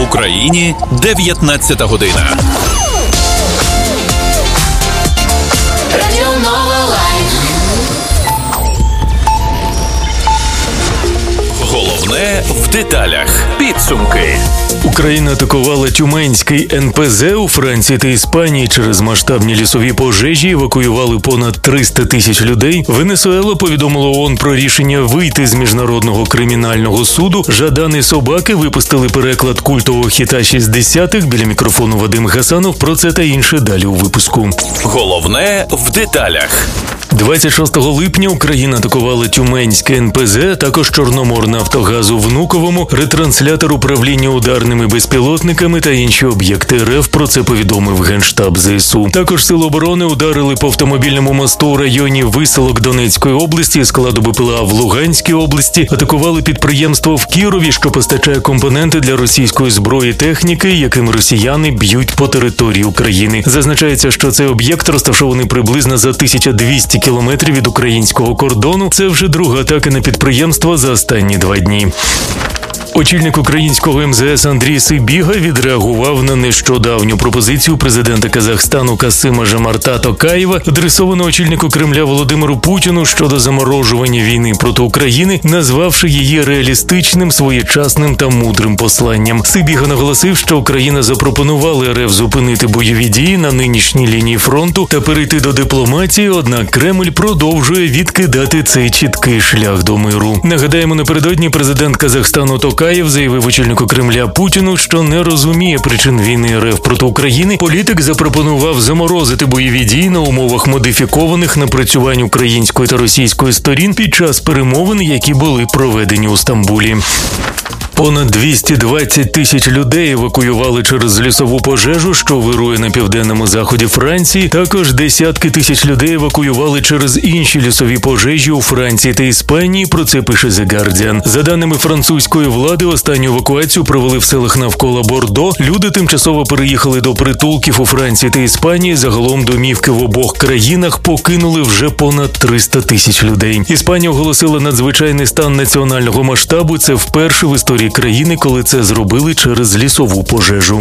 Україні 19 година. Головне в деталях. Підсумки. Україна атакувала Тюменський НПЗ. У Франції та Іспанії через масштабні лісові пожежі евакуювали понад 300 тисяч людей. Венесуела повідомила ООН про рішення вийти з Міжнародного кримінального суду. Жадани собаки випустили переклад культового хіта 60-х. Біля мікрофону Вадим Гасанов. Про це та інше далі у випуску. Головне в деталях. 26 липня Україна атакувала Тюменське НПЗ, також Чорноморнафтогазу Внуковому, ретранслятор управління ударними безпілотниками та інші об'єкти РФ. Про це повідомив Генштаб ЗСУ. Також Сили оборони ударили по автомобільному мосту у районі Виселок Донецької області, складу БПЛА в Луганській області, атакували підприємство в Кірові, що постачає компоненти для російської зброї і техніки, яким росіяни б'ють по території України. Зазначається, що цей об'єкт розташований приблизно за 1200 кілометрів від українського кордону. Це вже друга атака на підприємство за останні 2 дні. Очільник українського МЗС Андрій Сибіга відреагував на нещодавню пропозицію президента Казахстану Касима-Жомарта Токаєва, адресовану очільнику Кремля Володимиру Путіну щодо заморожування війни проти України, назвавши її реалістичним, своєчасним та мудрим посланням. Сибіга наголосив, що Україна запропонувала РФ зупинити бойові дії на нинішній лінії фронту та перейти до дипломатії, однак Кремль продовжує відкидати цей чіткий шлях до миру. Нагадаємо, напередодні президент Казахстану Токаєв заявив очільнику Кремля Путіну, що не розуміє причин війни РФ проти України. Політик запропонував заморозити бойові дії на умовах модифікованих напрацювань української та російської сторін під час перемовин, які були проведені у Стамбулі. Понад 220 тисяч людей евакуювали через лісову пожежу, що вирує на південному заході Франції. Також десятки тисяч людей евакуювали через інші лісові пожежі у Франції та Іспанії. Про це пише The Guardian. За даними французької влади, останню евакуацію провели в селах навколо Бордо. Люди тимчасово переїхали до притулків у Франції та Іспанії. Загалом домівки в обох країнах покинули вже понад 300 тисяч людей. Іспанія оголосила надзвичайний стан національного масштабу. Це вперше в історії країни, коли це зробили через лісову пожежу.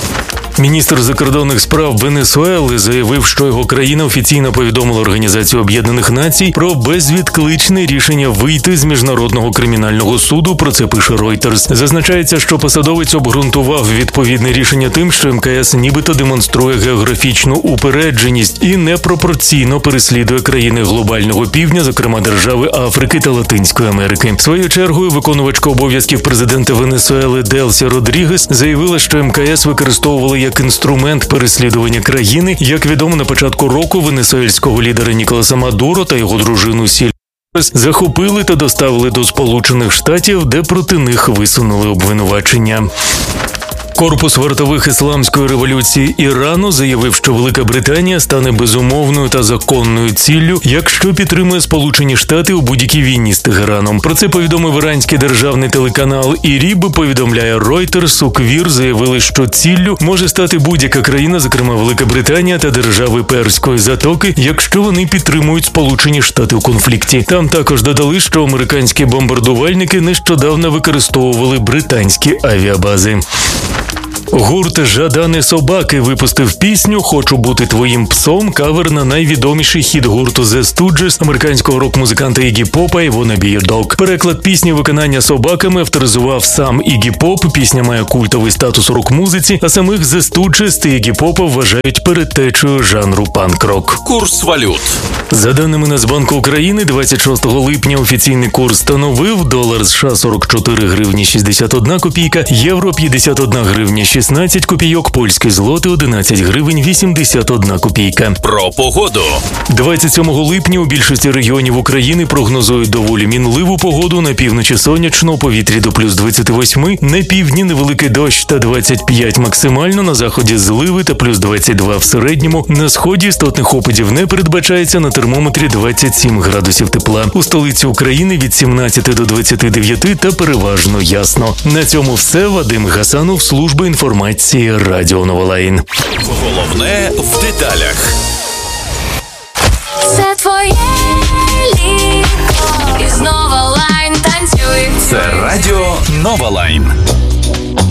Міністр закордонних справ Венесуели заявив, що його країна офіційно повідомила Організацію Об'єднаних Націй про безвідкличне рішення вийти з Міжнародного кримінального суду. Про це пише Reuters. Зазначається, що посадовець обґрунтував відповідне рішення тим, що МКС нібито демонструє географічну упередженість і непропорційно переслідує країни глобального півдня, зокрема держави Африки та Латинської Америки. Своєю чергою виконувачка обов'язків президента Венесуели Делсі Родрігес заявила, що МКС використовували як інструмент переслідування країни. Як відомо, на початку року венесуельського лідера Ніколаса Мадуро та його дружину Сільвію захопили та доставили до Сполучених Штатів, де проти них висунули обвинувачення. Корпус вартових ісламської революції Ірану заявив, що Велика Британія стане безумовною та законною ціллю, якщо підтримує Сполучені Штати у будь-якій війні з Тегераном. Про це повідомив іранський державний телеканал ІРІБ, повідомляє Reuters. У КВІР заявили, що ціллю може стати будь-яка країна, зокрема Велика Британія та держави Перської затоки, якщо вони підтримують Сполучені Штати у конфлікті. Там також додали, що американські бомбардувальники нещодавно використовували британські авіабази. Гурт «Жадани собаки» випустив пісню «Хочу бути твоїм псом», кавер на найвідоміший хіт гурту The Stooges, американського рок-музиканта Ігі Попа і «Wanna Be Your Dog». Переклад пісні виконання собаками авторизував сам Ігі Поп. Пісня має культовий статус у рок-музиці, а самих The Stooges та Ігі Попа вважають передтечею жанру панк-рок. Курс валют. За даними Нацбанку України, 26 липня офіційний курс становив долар США 44 гривні 61 копійка, євро 51 гривня 16 копійок, польський злоти 11 гривень 81 копійка. Про погоду. 27 липня у більшості регіонів України прогнозують доволі мінливу погоду. На півночі сонячно, у повітрі до плюс 28, на півдні невеликий дощ та 25 максимально, на заході зливи та плюс 22 в середньому. На сході істотних опадів не передбачається, на термометрі 27 градусів тепла. У столиці України від 17 до 29 та переважно ясно. На цьому все. Вадим Гасанов, служба інформації Радіо Новолайн. Головне в деталях. Це твоє літо із Новолайн танцює. Це Радіо Новолайн.